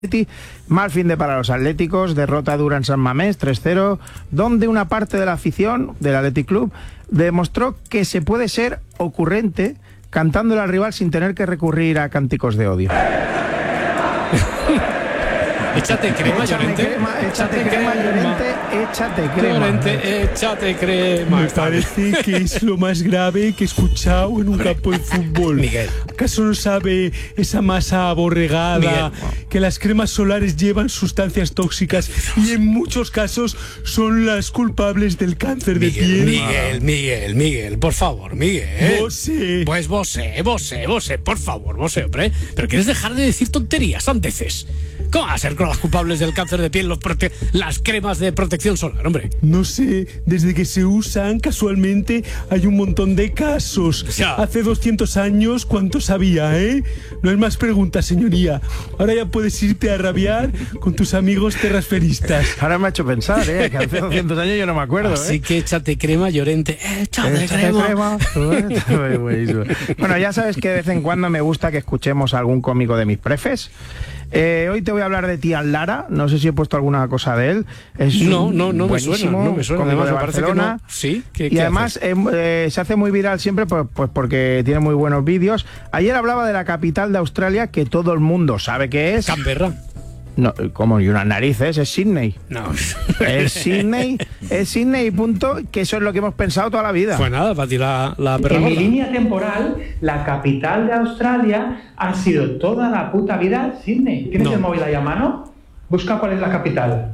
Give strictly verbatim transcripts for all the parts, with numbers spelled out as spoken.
Mal fin de para los atléticos, derrota dura en San Mamés tres cero, donde una parte de la afición del Athletic Club demostró que se puede ser ocurrente cantándole al rival sin tener que recurrir a cánticos de odio. Échate crema, Llorente. Échate crema, Llorente. Échate crema. Llorente, échate crema. Me parece que es lo más grave que he escuchado en un campo de fútbol. Miguel. ¿Acaso no sabe esa masa aborregada Miguel. que las cremas solares llevan sustancias tóxicas y en muchos casos son las culpables del cáncer de Miguel, piel? Miguel, Miguel, Miguel, por favor, Miguel. Vosé. Pues vosé, vosé, vosé, por favor, vosé, hombre. Pero quieres dejar de decir tonterías, sandeces. ¿Cómo va a ser con las culpables del cáncer de piel los prote las cremas de protección solar, hombre? No sé, desde que se usan casualmente hay un montón de casos. Ya. Hace doscientos años, ¿cuántos había, eh? No hay más preguntas, señoría. Ahora ya puedes irte a rabiar con tus amigos terrasferistas. Ahora me ha hecho pensar, ¿eh? Que hace doscientos años yo no me acuerdo, Así ¿eh? que échate crema, Llorente. Échate, Échate crema. crema. Bueno, ya sabes que de vez en cuando me gusta que escuchemos a algún cómico de mis prefes. Eh, hoy te voy a hablar de Tian Lara, no sé si he puesto alguna cosa de él. Es No, no, no me suena, buenísimo no me suena. cómico Además, de me parece que Barcelona. no. Sí, ¿qué, Y qué además hace? eh, eh, se hace muy viral siempre pues, pues porque tiene muy buenos vídeos. Ayer hablaba de la capital de Australia, que todo el mundo sabe que es. Canberra. No, como y unas narices, es Sydney. No. Es Sydney, es Sydney, punto, que eso es lo que hemos pensado toda la vida. Pues nada, para ti la, la perra En mi gorda. línea temporal, la capital de Australia ha sido toda la puta vida Sydney. ¿Tienes No. el móvil ahí a mano? Busca cuál es la capital.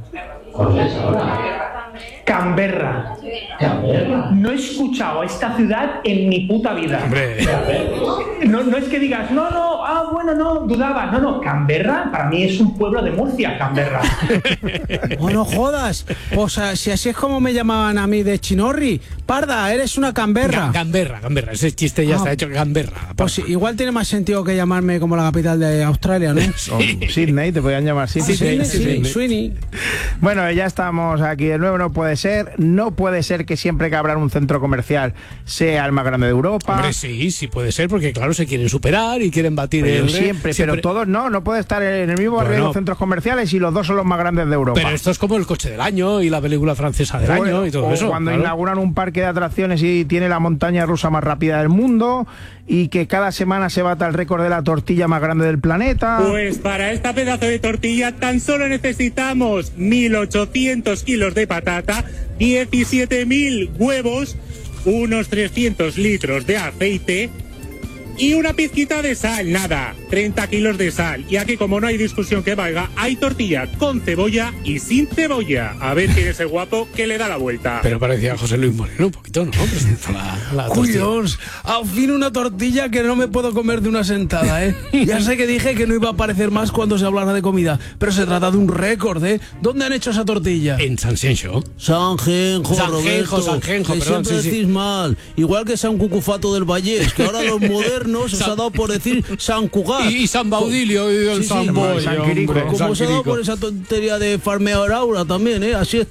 Canberra. Canberra. No he escuchado esta ciudad en mi puta vida. Hombre. No, no es que digas, no, no, ah, bueno, no, dudaba. No, no, Canberra para mí es un pueblo de Murcia, Canberra. Oh, no jodas. Pues a- si así es como me llamaban a mí de Chinorri. Parda, eres una Canberra. Ga- Canberra, Canberra. Ese chiste ya Ah. está hecho. Canberra. Pues sí, igual tiene más sentido que llamarme como la capital de Australia, ¿no? O Sydney, te podían llamar Sydney. Sydney, sí, sí, sí. Sweeney. Bueno, ya estamos aquí de nuevo, no puede ser, no puede ser que siempre que abran un centro comercial sea el más grande de Europa. Hombre, sí, sí puede ser, porque claro, se quieren superar y quieren batir Pero el... siempre, pero todos no, no puede estar en el mismo barrio de Bueno. los centros comerciales y los dos son los más grandes de Europa. Pero esto es como el coche del año y la película francesa del Bueno, año y todo o eso. cuando claro. inauguran un parque de atracciones y tiene la montaña rusa más rápida del mundo y que cada semana se bata el récord de la tortilla más grande del planeta. Pues para esta pedazo de tortilla tan solo necesitamos mil ochocientos kilos de patata, diecisiete mil huevos, unos trescientos litros de aceite y una pizquita de sal, nada, treinta kilos de sal. Y aquí, como no hay discusión que valga, hay tortilla con cebolla y sin cebolla. A ver quién es el guapo que le da la vuelta. Pero parecía José Luis Moreno un poquito, ¿no? Presenta la, la tortilla. Cuyos, al fin una tortilla que no me puedo comer de una sentada, ¿eh? Ya sé que dije que no iba a aparecer más cuando se hablara de comida, pero se trata de un récord, ¿eh? ¿Dónde han hecho esa tortilla? En San Sencho. Sanjenjo, Sanjenjo, Roberto, Sanjenjo, que perdón, siempre sí, sí. decís mal. Igual que San Cucufato del Vallés, que ahora los modernos os San- ha dado por decir San Cugat. Y, y San Baudilio y el Sí, sí. San Boy, San Quirico. hombre, Como San os ha dado Quirico. por esa tontería de farmear aura también, ¿eh? Así es.